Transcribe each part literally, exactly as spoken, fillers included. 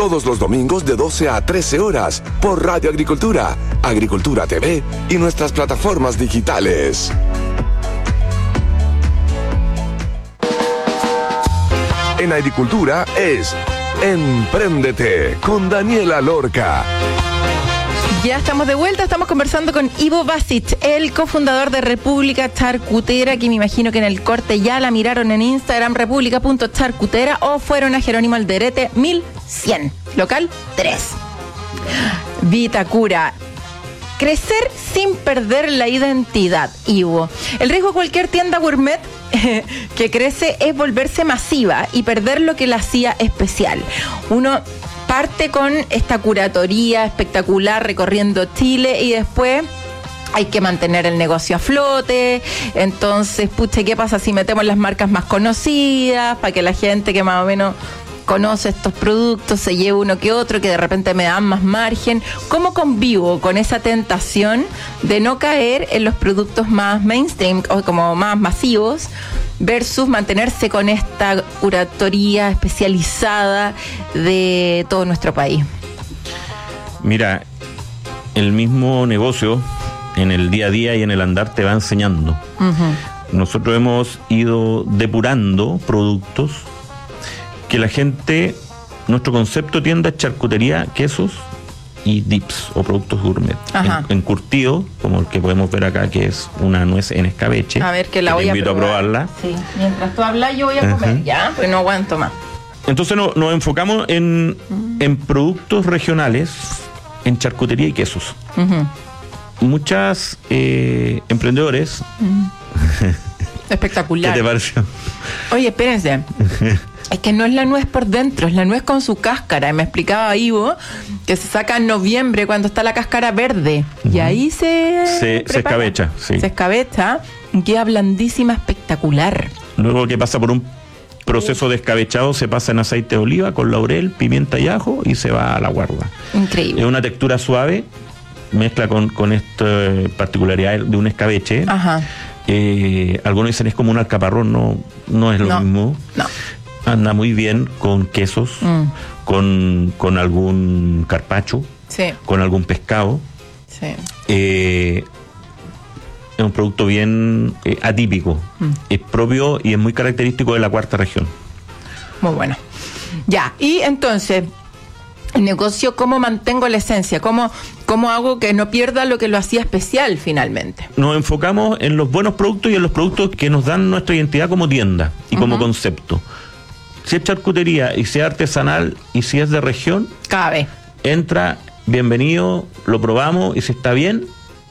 Todos los domingos de doce a trece horas por Radio Agricultura, Agricultura T V y nuestras plataformas digitales. En Agricultura es Empréndete con Daniela Lorca. Ya estamos de vuelta, estamos conversando con Ivo Basic, el cofundador de República Charcutera, que me imagino que en el corte ya la miraron en Instagram, república punto charcutera, o fueron a Jerónimo Alderete mil cien, local tres. Vitacura. Crecer sin perder la identidad, Ivo. El riesgo de cualquier tienda gourmet eh, que crece es volverse masiva y perder lo que la hacía especial. Uno parte con esta curatoría espectacular recorriendo Chile y después hay que mantener el negocio a flote. Entonces, pucha, ¿qué pasa si metemos las marcas más conocidas para que la gente que más o menos conoce estos productos se lleve uno que otro, que de repente me dan más margen? ¿Cómo convivo con esa tentación de no caer en los productos más mainstream o como más masivos versus mantenerse con esta curatoría especializada de todo nuestro país? Mira, el mismo negocio en el día a día y en el andar te va enseñando. Uh-huh. Nosotros hemos ido depurando productos que la gente, nuestro concepto tienda es charcutería, quesos y dips o productos gourmet. En, encurtido, como el que podemos ver acá, que es una nuez en escabeche. A ver, que la que voy te invito a, a probarla. Sí, mientras tú hablas yo voy a comer. Uh-huh. Ya, pues no aguanto más. Entonces no, nos enfocamos en, uh-huh. en productos regionales, en charcutería y quesos. Uh-huh. Muchas eh, emprendedores. Uh-huh. Espectacular. ¿Qué te pareció? Oye, espérense. Es que no es la nuez por dentro, es la nuez con su cáscara. Me explicaba Ivo que se saca en noviembre cuando está la cáscara verde. Uh-huh. Y ahí se... Se, se escabecha, sí. Se escabecha y queda blandísima, espectacular. Luego que pasa por un proceso de escabechado, se pasa en aceite de oliva con laurel, pimienta y ajo y se va a la guarda. Increíble. Es una textura suave, mezcla con, con esta particularidad de un escabeche. Ajá. Eh, algunos dicen es como un alcaparrón, no, no es lo no, mismo. No. Anda muy bien con quesos, mm. con, con algún carpaccio, sí. con algún pescado. Sí. Eh, es un producto bien eh, atípico, mm. es propio y es muy característico de la cuarta región. Muy bueno. Ya, y entonces, el negocio, ¿cómo mantengo la esencia? ¿Cómo, cómo hago que no pierda lo que lo hacía especial finalmente? Nos enfocamos en los buenos productos y en los productos que nos dan nuestra identidad como tienda y uh-huh. como concepto. Si es charcutería y si es artesanal y si es de región, cabe. Entra, bienvenido, lo probamos y si está bien,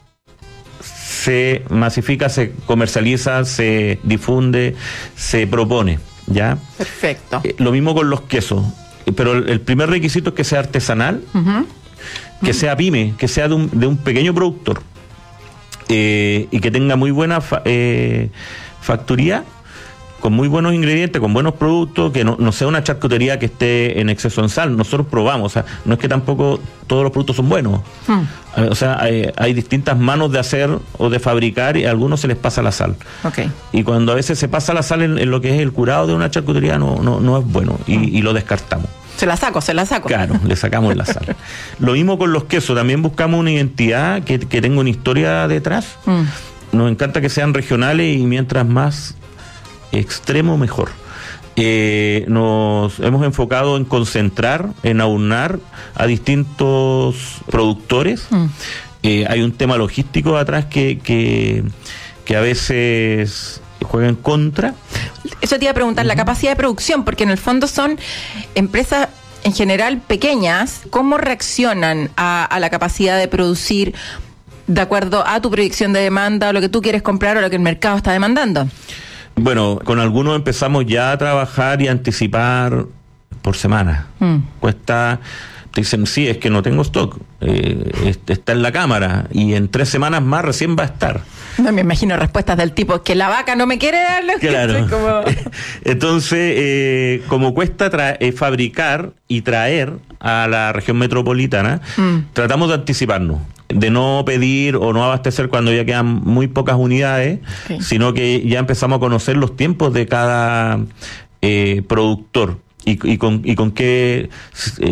se masifica, se comercializa, se difunde, se propone, ¿ya? Perfecto. Eh, lo mismo con los quesos, pero el, el primer requisito es que sea artesanal, uh-huh. que uh-huh. sea pyme, que sea de un, de un pequeño productor eh, y que tenga muy buena fa, eh, factoría, con muy buenos ingredientes, con buenos productos, que no, no sea una charcutería que esté en exceso en sal. Nosotros probamos, o sea, no es que tampoco todos los productos son buenos. Hmm. O sea, hay, hay distintas manos de hacer o de fabricar y a algunos se les pasa la sal. Okay. Y cuando a veces se pasa la sal en, en lo que es el curado de una charcutería, no, no, no es bueno y, hmm. y lo descartamos. Se la saco, se la saco. Claro, le sacamos la sal. Lo mismo con los quesos, también buscamos una identidad que, que tenga una historia detrás. Hmm. Nos encanta que sean regionales y mientras más extremo mejor. Eh, nos hemos enfocado en concentrar, en aunar a distintos productores. Mm. Eh, hay un tema logístico atrás que, que, que a veces juega en contra. Eso te iba a preguntar, uh-huh. la capacidad de producción, porque en el fondo son empresas en general pequeñas. ¿Cómo reaccionan a, a la capacidad de producir de acuerdo a tu proyección de demanda o lo que tú quieres comprar o lo que el mercado está demandando? Bueno, con algunos empezamos ya a trabajar y a anticipar por semana. Mm. Cuesta, te dicen, sí, es que no tengo stock, eh, está en la cámara y en tres semanas más recién va a estar. No me imagino respuestas del tipo, que la vaca no me quiere dar lo claro. que como... Entonces, eh, como cuesta tra- eh, fabricar y traer a la región metropolitana, mm. tratamos de anticiparnos, de no pedir o no abastecer cuando ya quedan muy pocas unidades, okay. sino que ya empezamos a conocer los tiempos de cada eh, productor y, y, con, y con qué